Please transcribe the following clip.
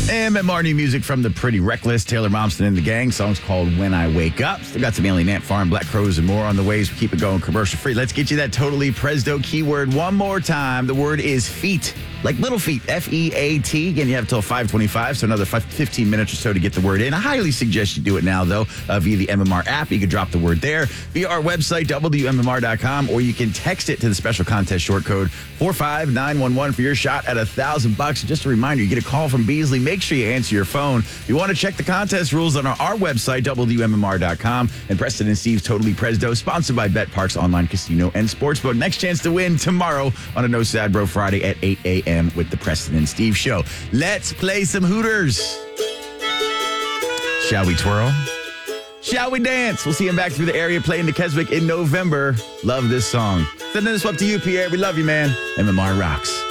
MMR new music from the Pretty Reckless, Taylor Momsen and the gang. Song's called When I Wake Up. Still got some Alien Ant Farm, Black Crows, and more on the ways. Keep it going commercial free. Let's get you that totally Presdo keyword one more time. The word is feet. Like little feet, F-E-A-T. Again, you have till 5:25, so another 15 minutes or so to get the word in. I highly suggest you do it now, though, via the MMR app. You can drop the word there via our website, WMMR.com, or you can text it to the special contest short code 45911 for your shot at $1,000. Just a reminder, you get a call from Beasley. Make sure you answer your phone. If you want to check the contest rules on our website, WMMR.com, and Preston and Steve's Totally Presdo, sponsored by Bet Parks Online Casino and Sportsbook. Next chance to win tomorrow on a No Sad Bro Friday at 8 a.m. with the Preston and Steve Show. Let's play some Hooters. Shall we twirl? Shall we dance? We'll see him back through the area playing the Keswick in November. Love this song. Sending this up to you, Pierre. We love you, man. MMR rocks.